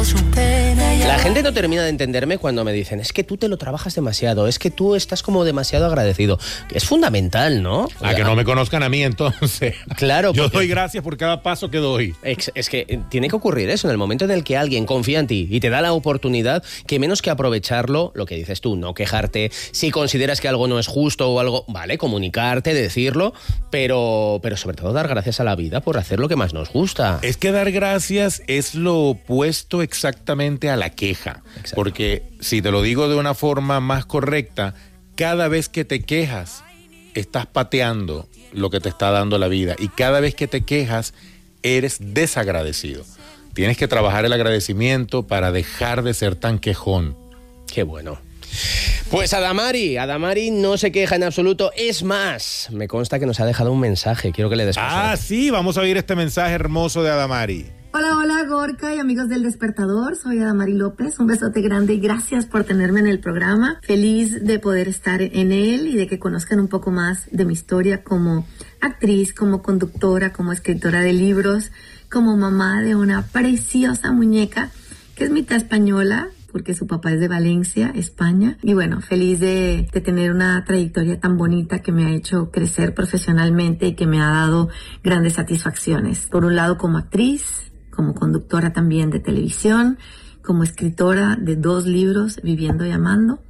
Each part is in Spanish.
La gente no termina de entenderme cuando me dicen, es que tú te lo trabajas demasiado, es que tú estás como demasiado agradecido. Es fundamental, ¿no? A que no me conozcan a mí, entonces. Claro. Yo doy gracias por cada paso que doy. Es que tiene que ocurrir eso, en el momento en el que alguien confía en ti y te da la oportunidad, que menos que aprovecharlo, lo que dices tú, no quejarte, si consideras que algo no es justo o algo, vale, comunicarte, decirlo, pero sobre todo dar gracias a la vida por hacer lo que más nos gusta. Es que dar gracias es lo opuesto exactamente a la queja. Exacto. Porque si te lo digo de una forma más correcta, cada vez que te quejas, estás pateando lo que te está dando la vida. Y cada vez que te quejas, eres desagradecido. Tienes que trabajar el agradecimiento para dejar de ser tan quejón. Qué bueno. Pues Adamari no se queja en absoluto. Es más, me consta que nos ha dejado un mensaje. Quiero que le des paso. Sí, vamos a oír este mensaje hermoso de Adamari. Hola Gorka y amigos del Despertador, soy Adamari López, un besote grande y gracias por tenerme en el programa. Feliz de poder estar en él y de que conozcan un poco más de mi historia como actriz, como conductora, como escritora de libros, como mamá de una preciosa muñeca que es mitad española, porque su papá es de Valencia, España. Y bueno, feliz de tener una trayectoria tan bonita que me ha hecho crecer profesionalmente y que me ha dado grandes satisfacciones. Por un lado como actriz, como conductora también de televisión, como escritora de 2 libros, Viviendo y Amando,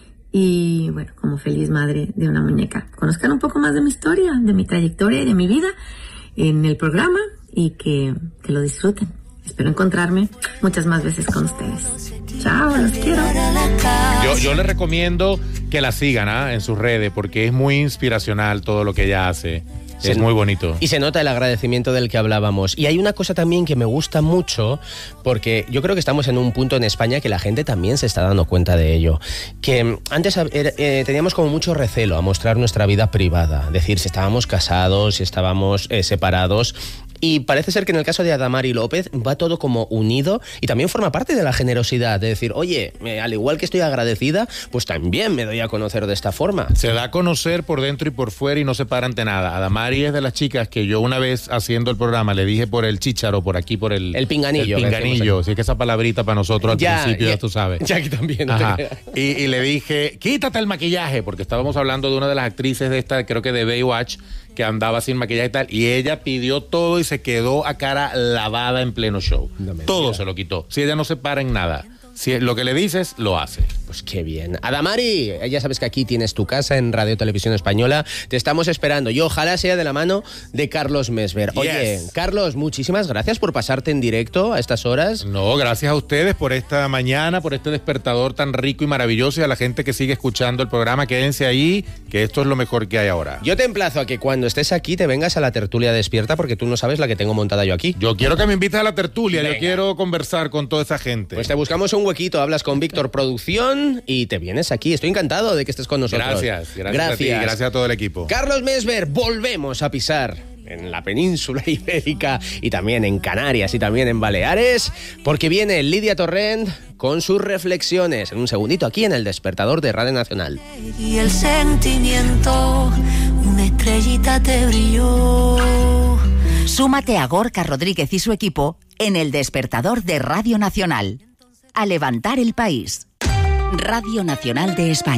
y bueno, como feliz madre de una muñeca. Conozcan un poco más de mi historia, de mi trayectoria y de mi vida en el programa y que lo disfruten. Espero encontrarme muchas más veces con ustedes. Chao, los quiero. Yo les recomiendo que la sigan en sus redes porque es muy inspiracional todo lo que ella hace. Es muy bonito. Y se nota el agradecimiento del que hablábamos. Y hay una cosa también que me gusta mucho, porque yo creo que estamos en un punto en España que la gente también se está dando cuenta de ello. Que antes teníamos como mucho recelo a mostrar nuestra vida privada. Decir si estábamos casados, si estábamos separados. Y parece ser que en el caso de Adamari López va todo como unido y también forma parte de la generosidad, de decir, oye, al igual que estoy agradecida, pues también me doy a conocer de esta forma. Se da a conocer por dentro y por fuera y no se para ante nada. Adamari es de las chicas que yo una vez haciendo el programa le dije por el chícharo, por aquí, por el pinganillo. El pinganillo, si es que esa palabrita para nosotros al principio, ya tú sabes. Ya que también. Ajá. Y le dije, quítate el maquillaje, porque estábamos hablando de una de las actrices de esta, creo que de Baywatch, que andaba sin maquillaje y tal, y ella pidió todo y se quedó a cara lavada en pleno show. Todo se lo quitó. Si ella no se para en nada. Si lo que le dices, lo hace. Pues qué bien. Adamari, ya sabes que aquí tienes tu casa en Radio Televisión Española. Te estamos esperando. Y ojalá sea de la mano de Carlos Mesver. Oye, Carlos, muchísimas gracias por pasarte en directo a estas horas. No, gracias a ustedes por esta mañana, por este despertador tan rico y maravilloso, y a la gente que sigue escuchando el programa. Quédense ahí, que esto es lo mejor que hay ahora. Yo te emplazo a que cuando estés aquí te vengas a la tertulia despierta, porque tú no sabes la que tengo montada yo aquí. Yo quiero que me invites a la tertulia. Venga. Yo quiero conversar con toda esa gente. Pues te buscamos un huequito, hablas con Víctor Producción y te vienes aquí. Estoy encantado de que estés con nosotros. Gracias a ti, gracias a todo el equipo. Carlos Mesver, volvemos a pisar en la península ibérica y también en Canarias y también en Baleares, porque viene Lidia Torrent con sus reflexiones en un segundito aquí en El Despertador de Radio Nacional. Y el sentimiento, una estrellita te brilló. Súmate a Gorka Rodríguez y su equipo en El Despertador de Radio Nacional. A levantar el país. Radio Nacional de España.